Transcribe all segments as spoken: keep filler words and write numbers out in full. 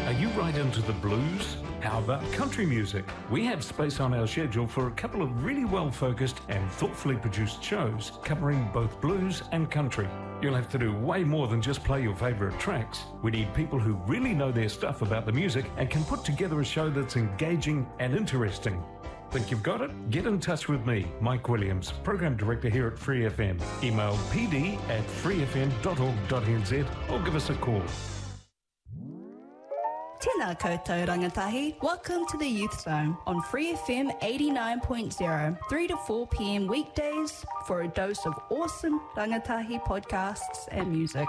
Are you right into the blues? How about country music? We have space on our schedule for a couple of really well-focused and thoughtfully produced shows covering both blues and country. You'll have to do way more than just play your favourite tracks. We need people who really know their stuff about the music and can put together a show that's engaging and interesting. Think you've got it? Get in touch with me, Mike Williams, Program Director here at Free F M. Email pd at freefm dot org dot n z or give us a call. Tēnā koutou rangatahi. Welcome to the Youth Zone on Free F M eighty-nine point zero, three to four p.m. weekdays for a dose of awesome rangatahi podcasts and music.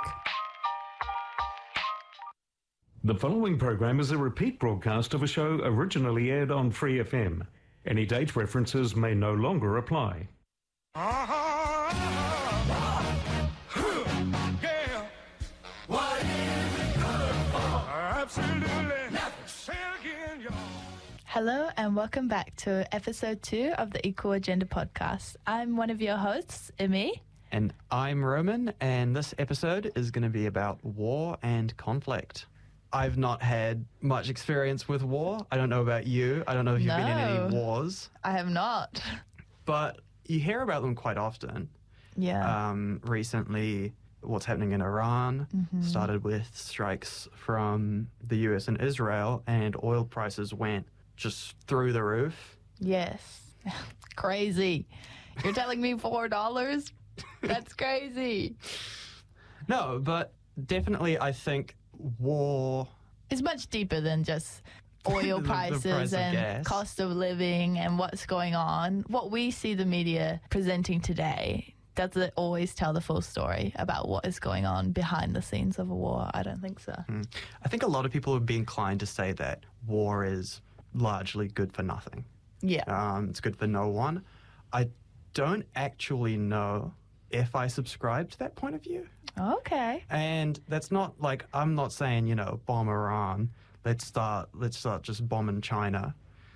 The following program is a repeat broadcast of a show originally aired on Free F M. Any date references may no longer apply. Hello and welcome back to episode two of the Equal Agenda podcast. I'm one of your hosts, Imi. And I'm Roman, and this episode is going to be about war and conflict. I've not had much experience with war. I don't know about you. I don't know if you've no, been in any wars. I have not. But you hear about them quite often. Yeah. Um, recently, what's happening in Iran mm-hmm. started with strikes from the U S and Israel, and oil prices went just through the roof. Yes. Crazy. You're telling me four dollars? That's crazy. No, but definitely I think war... It's much deeper than just oil the, prices the price and gas. cost of living and what's going on. What we see the media presenting today, does it always tell the full story about what is going on behind the scenes of a war? I don't think so. Mm. I think a lot of people would be inclined to say that war is largely good for nothing. Yeah. Um, it's good for no one. I don't actually know if I subscribe to that point of view. Okay. And that's not like, I'm not saying, you know, bomb Iran. Let's start, let's start just bombing China.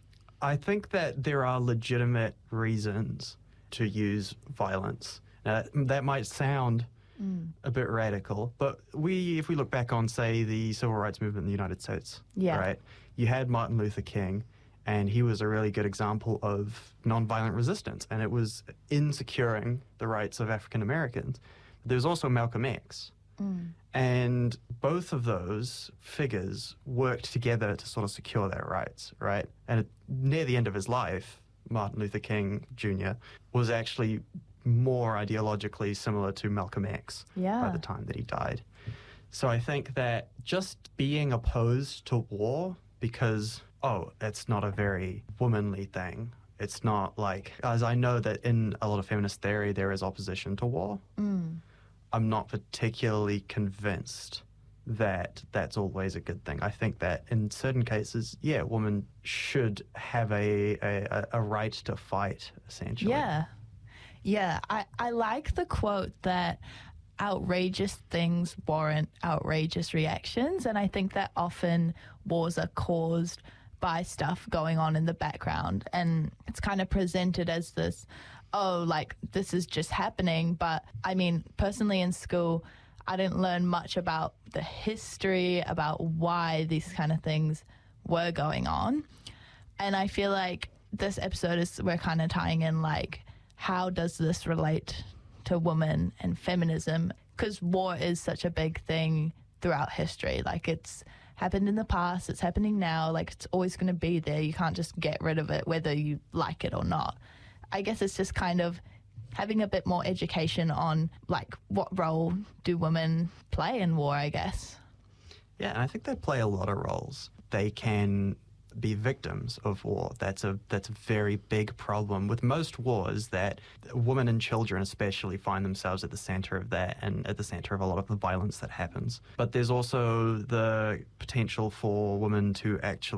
I think that there are legitimate reasons to use violence. Now, that might sound mm. a bit radical, but we, if we look back on, say, the civil rights movement in the United States, yeah. right? You had Martin Luther King, and he was a really good example of nonviolent resistance, and it was in securing the rights of African Americans. There's also Malcolm X. Mm. And both of those figures worked together to sort of secure their rights, right? And it, near the end of his life, Martin Luther King Junior was actually more ideologically similar to Malcolm X yeah. by the time that he died. So I think that just being opposed to war because, oh, it's not a very womanly thing. It's not like, as I know that in a lot of feminist theory, there is opposition to war. Mm. I'm not particularly convinced that that's always a good thing. I think that in certain cases, yeah, women should have a, a, a right to fight, essentially. Yeah. Yeah. I, I like the quote that outrageous things warrant outrageous reactions. And I think that often wars are caused by stuff going on in the background. And it's kind of presented as this, oh, like, this is just happening. But, I mean, personally in school, I didn't learn much about the history, about why these kind of things were going on. And I feel like this episode is, we're kind of tying in, like, how does this relate to women and feminism? Because war is such a big thing throughout history. Like, it's happened in the past, it's happening now, like, it's always going to be there. You can't just get rid of it, whether you like it or not. I guess it's just kind of having a bit more education on, like, what role do women play in war, I guess. Yeah, and I think they play a lot of roles. They can be victims of war. That's a that's a very big problem with most wars, that women and children especially find themselves at the center of that and at the center of a lot of the violence that happens. But there's also the potential for women to actually